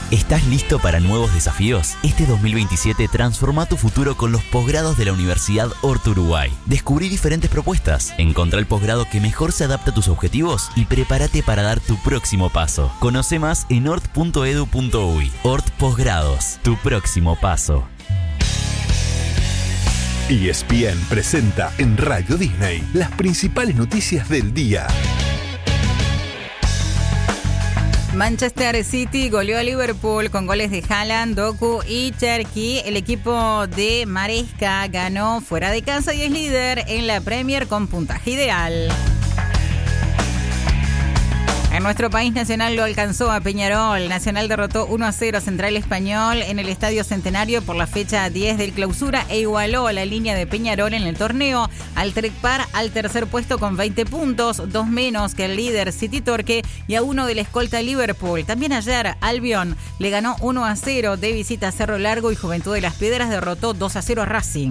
¿Estás listo para nuevos desafíos? Este 2027 transforma tu futuro con los posgrados de la Universidad Hort Uruguay. Descubrí diferentes propuestas, encontrá el posgrado que mejor se adapta a tus objetivos y prepárate para dar tu próximo paso. Conoce más en hort.edu.uy. Hort Posgrados, tu próximo paso. ESPN presenta en Radio Disney las principales noticias del día. Manchester City goleó a Liverpool con goles de Haaland, Doku y Cherki. El equipo de Maresca ganó fuera de casa y es líder en la Premier con puntaje ideal. En nuestro país, Nacional lo alcanzó a Peñarol. Nacional derrotó 1-0 a Central Español en el Estadio Centenario por la fecha 10 del Clausura e igualó la línea de Peñarol en el torneo al trepar al tercer puesto con 20 puntos, 2 menos que el líder City Torque y a 1 de la escolta Liverpool. También ayer Albion le ganó 1-0 de visita a Cerro Largo y Juventud de las Piedras derrotó 2-0 a Racing.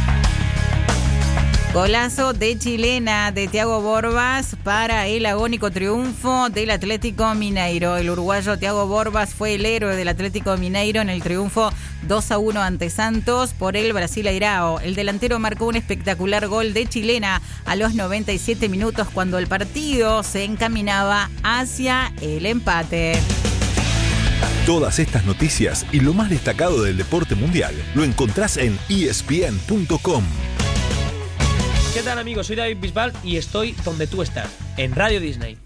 Golazo de chilena de Thiago Borbas para el agónico triunfo del Atlético Mineiro. El uruguayo Thiago Borbas fue el héroe del Atlético Mineiro en el triunfo 2-1 ante Santos por el Brasileirao. El delantero marcó un espectacular gol de chilena a los 97 minutos cuando el partido se encaminaba hacia el empate. Todas estas noticias y lo más destacado del deporte mundial lo encontrás en ESPN.com. ¿Qué tal, amigos? Soy David Bisbal y estoy donde tú estás, en Radio Disney.